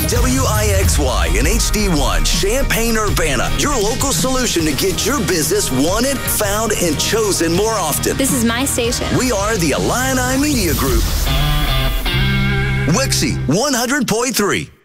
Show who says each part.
Speaker 1: WIXY and HD1, Champaign-Urbana, your local solution to get your business wanted, found, and chosen more often.
Speaker 2: This is my station.
Speaker 1: We are the Illini Media Group. WIXY 100.3.